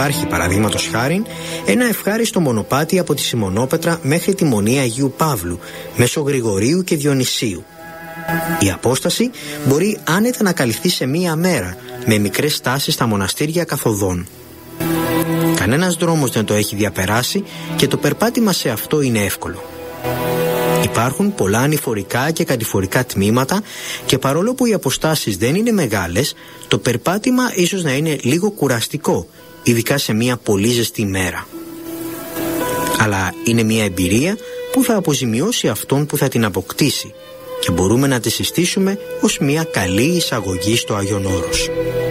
υπάρχει παραδείγματος χάριν ένα ευχάριστο μονοπάτι από τη Σιμονόπετρα μέχρι τη Μονή Αγίου Παύλου, μέσω Γρηγορίου και Διονυσίου. Η απόσταση μπορεί άνετα να καλυφθεί σε μία μέρα, με μικρές στάσεις στα μοναστήρια καθοδόν. Κανένας δρόμος δεν το έχει διαπεράσει και το περπάτημα σε αυτό είναι εύκολο. Υπάρχουν πολλά ανηφορικά και κατηφορικά τμήματα και παρόλο που οι αποστάσεις δεν είναι μεγάλες, το περπάτημα ίσως να είναι λίγο κουραστικό, ειδικά σε μια πολύ ζεστή μέρα. Αλλά είναι μια εμπειρία που θα αποζημιώσει αυτόν που θα την αποκτήσει και μπορούμε να τη συστήσουμε ως μια καλή εισαγωγή στο Άγιον Όρος.